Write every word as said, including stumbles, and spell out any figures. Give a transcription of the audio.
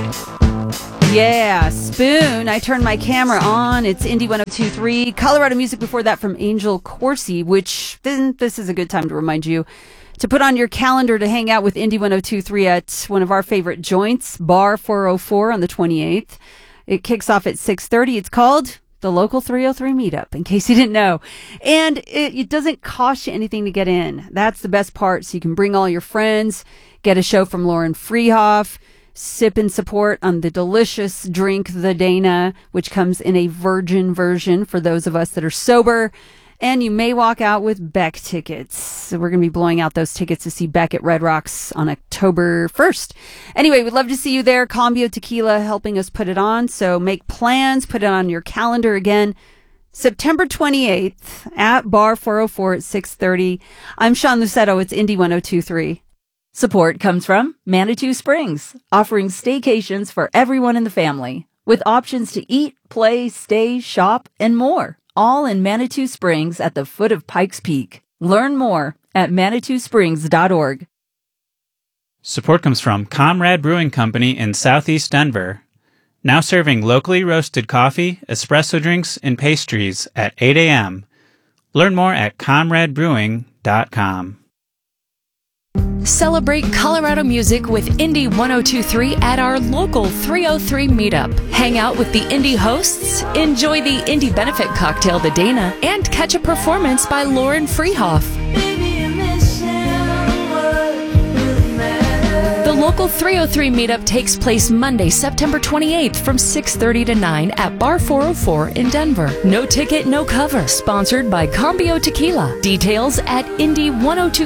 Yeah, Spoon. I turned my camera on. It's Indie one oh two point three. Colorado music before that from Angel Corsi, which then this is a good time to remind you to put on your calendar to hang out with Indie one oh two point three at one of our favorite joints, Bar four oh four on the twenty-eighth. It kicks off at six thirty. It's called the Local three oh three Meetup, in case you didn't know. And it, it doesn't cost you anything to get in. That's the best part. So you can bring all your friends, get a show from Lauren Freehoff, sip and support on the delicious drink, the Dana, which comes in a virgin version for those of us that are sober. And you may walk out with Beck tickets. So we're going to be blowing out those tickets to see Beck at Red Rocks on October first. Anyway, we'd love to see you there. Cambio Tequila helping us put it on. So make plans, put it on your calendar again. September twenty-eighth at Bar four oh four at six thirty. I'm Sean Lucetto. It's Indie one oh two point three. Support comes from Manitou Springs, offering staycations for everyone in the family, with options to eat, play, stay, shop, and more, all in Manitou Springs at the foot of Pikes Peak. Learn more at manitou springs dot org. Support comes from Comrade Brewing Company in Southeast Denver, now serving locally roasted coffee, espresso drinks, and pastries at eight a.m. Learn more at comrade brewing dot com. Celebrate Colorado music with Indie one oh two point three at our local three oh three meetup. Hang out with the Indie hosts, enjoy the Indie benefit cocktail, the Dana, and catch a performance by Lauren Freehoff. The local three oh three meetup takes place Monday, September twenty-eighth from six thirty to nine at Bar four oh four in Denver. No ticket, no cover. Sponsored by Cambio Tequila. Details at indie one oh two